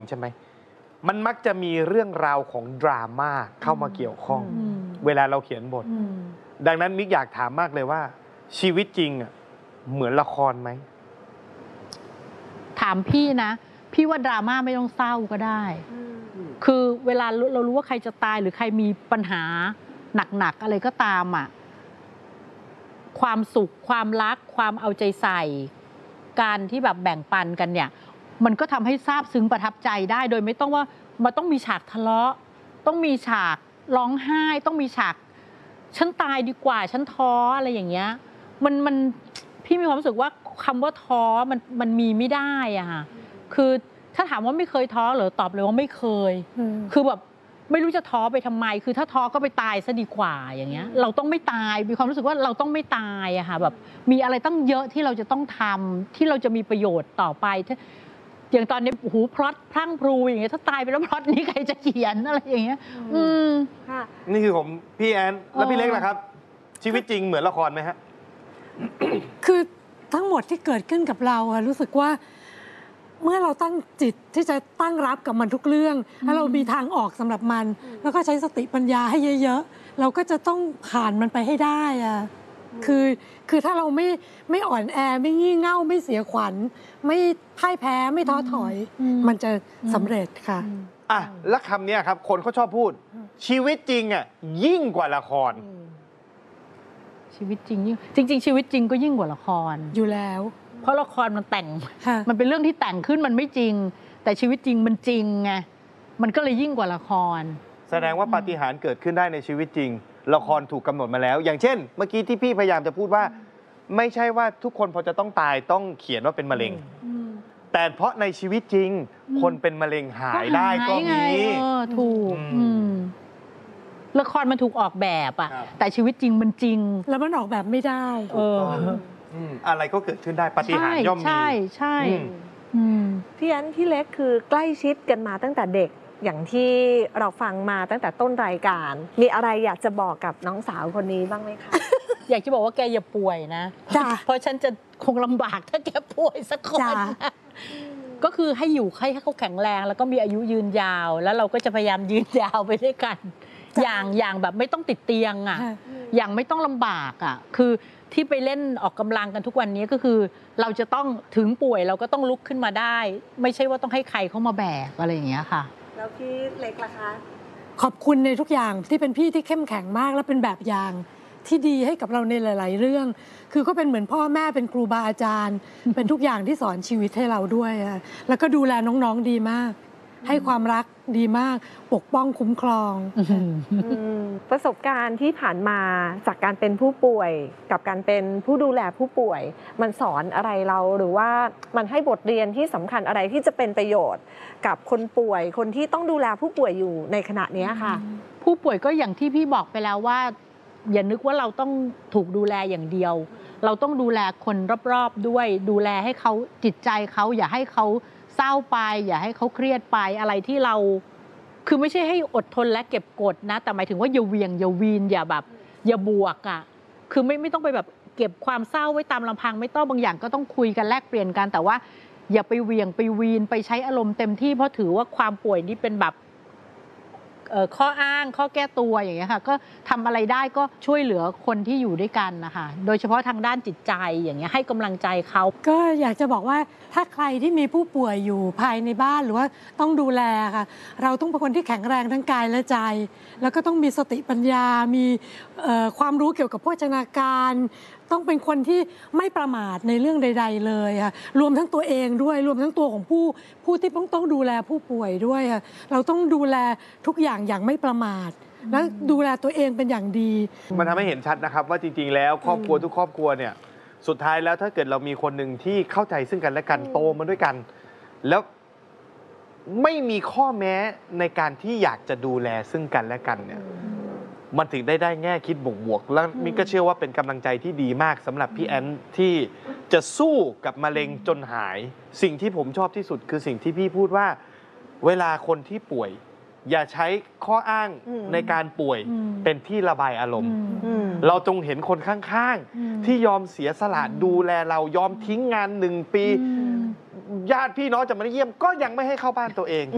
ใช่ไหมมันมักจะมีเรื่องราวของดราม่าเข้ามาเกี่ยวข้องเวลาเราเขียนบทดังนั้นมิกอยากถามมากเลยว่าชีวิตจริงเหมือนละครไหมถามพี่นะพี่ว่าดราม่าไม่ต้องเศร้าก็ได้คือเวลาเรารู้ว่าใครจะตายหรือใครมีปัญหาหนักๆอะไรก็ตามความสุขความรักความเอาใจใส่การที่แบบแบ่งปันกันเนี่ยมันก็ทำให้ซาบซึ้งประทับใจได้โดยไม่ต้องว่ามันต้องมีฉากทะเลาะต้องมีฉากร้องไห้ต้องมีฉากฉันตายดีกว่าฉันท้ออะไรอย่างเงี้ยมันพี่มีความรู้สึกว่าคำว่าท้อมันมีไม่ได้อะค่ะคือถ้าถามว่าไม่เคยท้อเหรอตอบเลยว่าไม่เคยคือแบบไม่รู้จะท้อไปทำไมคือถ้าท้อก็ไปตายซะดีกว่าอย่างเงี้ยเราต้องไม่ตายมีความรู้สึกว่าเราต้องไม่ตายอะค่ะแบบมีอะไรตั้งเยอะที่เราจะต้องทำที่เราจะมีประโยชน์ต่อไปอย่างตอนนี้หูพล็อตพลั่งพลูอย่างเงี้ยถ้าตายไปแล้วพล็อตนี้ใครจะเขียนอะไรอย่างเงี้ยค่ะนี่คือผมพี่แอนแล้วพี่เล็กล่ะครับชีวิตจริงเหมือนละครไหมฮะคือทั้งหมดที่เกิดขึ้นกับเรารู้สึกว่าเมื่อเราตั้งจิตที่จะตั้งรับกับมันทุกเรื่องแล้วเรามีทางออกสำหรับมันแล้วก็ใช้สติปัญญาให้เยอะๆเราก็จะต้องผ่านมันไปให้ได้คือถ้าเราไม่อ่อนแอไม่งี่เง่าไม่เสียขวัญไม่พ่ายแพ้ไม่ท้อถอยมันจะสำเร็จค่ะแล้วคำนี้ครับคนเขาชอบพูดชีวิตจริงยิ่งกว่าละครชีวิตจริงชีวิตจริงก็ยิ่งกว่าละครอยู่แล้วเพราะละครมันแต่งมันเป็นเรื่องที่แต่งขึ้นมันไม่จริงแต่ชีวิตจริงมันจริงไงมันก็เลยยิ่งกว่าละครแสดงว่าปาฏิหาริย์เกิดขึ้นได้ในชีวิตจริงละครถูกกำหนดมาแล้วอย่างเช่นเมื่อกี้ที่พี่พยายามจะพูดว่าไม่ใช่ว่าทุกคนพอจะต้องตายต้องเขียนว่าเป็นมะเร็งแต่เพราะในชีวิตจริงคนเป็นมะเร็งหายได้ก็มีถูกละครมันถูกออกแบบแต่ชีวิตจริงมันจริงแล้วมันออกแบบไม่ได้อะไรก็เกิดขึ้นได้ปาฏิหาริย์ย่อมมีใช่พี่แอนพี่เล็กคือใกล้ชิดกันมาตั้งแต่เด็กอย่างที่เราฟังมาตั้งแต่ต้นรายการมีอะไรอยากจะบอกกับน้องสาวคนนี้บ้างไหมคะอยากจะบอกว่าแกอย่าป่วยนะเพราะฉันจะคงลำบากถ้าแกป่วยสักคนก็คือให้เขาแข็งแรงแล้วก็มีอายุยืนยาวแล้วเราก็จะพยายามยืนยาวไปด้วยกันอย่างแบบไม่ต้องติดเตียงอย่างไม่ต้องลำบากคือที่ไปเล่นออกกำลังกันทุกวันนี้ก็คือเราจะต้องถึงป่วยเราก็ต้องลุกขึ้นมาได้ไม่ใช่ว่าต้องให้ใครเข้ามาแบกอะไรอย่างเงี้ยค่ะแล้วพี่เล็กล่ะคะขอบคุณในทุกอย่างที่เป็นพี่ที่เข้มแข็งมากและเป็นแบบอย่างที่ดีให้กับเราในหลายๆเรื่องคือก็เป็นเหมือนพ่อแม่เป็นครูบาอาจารย์เป็นทุกอย่างที่สอนชีวิตให้เราด้วยแล้วก็ดูแลน้องๆดีมากให้ความรักดีมากปกป้องคุ้มครองประสบการณ์ที่ผ่านมาจากการเป็นผู้ป่วยกับการเป็นผู้ดูแลผู้ป่วยมันสอนอะไรเราหรือว่ามันให้บทเรียนที่สำคัญอะไรที่จะเป็นประโยชน์กับคนป่วยคนที่ต้องดูแลผู้ป่วยอยู่ในขณะนี้ค่ะผู้ป่วยก็อย่างที่พี่บอกไปแล้วว่าอย่านึกว่าเราต้องถูกดูแลอย่างเดียวเราต้องดูแลคนรอบๆด้วยดูแลให้เขาจิตใจเขาอย่าให้เขาเศร้าไปอย่าให้เขาเครียดไปอะไรที่เราคือไม่ใช่ให้อดทนและเก็บกดนะแต่หมายถึงว่าอย่าเวียงอย่าวีนอย่าแบบอย่าบวกคือไม่ต้องไปแบบเก็บความเศร้าไว้ตามลำพังไม่ต้องบางอย่างก็ต้องคุยกันแลกเปลี่ยนกันแต่ว่าอย่าไปเวียงไปวีนไปใช้อารมณ์เต็มที่เพราะถือว่าความป่วยนี่เป็นแบบข้ออ้างข้อแก้ตัวอย่างเงี้ยค่ะก็ทำอะไรได้ก็ช่วยเหลือคนที่อยู่ด้วยกันนะคะโดยเฉพาะทางด้านจิตใจอย่างเงี้ยให้กำลังใจเขาก็อยากจะบอกว่าถ้าใครที่มีผู้ป่วยอยู่ภายในบ้านหรือว่าต้องดูแลค่ะเราต้องเป็นคนที่แข็งแรงทั้งกายและใจแล้วก็ต้องมีสติปัญญามีความรู้เกี่ยวกับโภชนาการต้องเป็นคนที่ไม่ประมาทในเรื่องใดๆเลยค่ะรวมทั้งตัวเองด้วยรวมทั้งตัวของผู้ที่ต้องดูแลผู้ป่วยด้วยค่ะเราต้องดูแลทุกอย่างไม่ประมาทและดูแลตัวเองเป็นอย่างดีมันทำให้เห็นชัดนะครับว่าจริงๆแล้วครอบครัวทุกครอบครัวเนี่ยสุดท้ายแล้วถ้าเกิดเรามีคนหนึ่งที่เข้าใจซึ่งกันและกันโตมาด้วยกันแล้วไม่มีข้อแม้ในการที่อยากจะดูแลซึ่งกันและกันเนี่ยมันถึงได้แง่คิดบวกๆแล้วมิกก็เชื่อว่าเป็นกำลังใจที่ดีมากสำหรับพี่แอนที่จะสู้กับมะเร็งจนหายสิ่งที่ผมชอบที่สุดคือสิ่งที่พี่พูดว่าเวลาคนที่ป่วยอย่าใช้ข้ออ้างในการป่วยเป็นที่ระบายอารมณ์เราจงเห็นคนข้างๆที่ยอมเสียสละดูแลเรายอมทิ้งงาน1 ปีญาติพี่น้องจะมาเยี่ยมก็ยังไม่ให้เข้าบ้านตัวเอง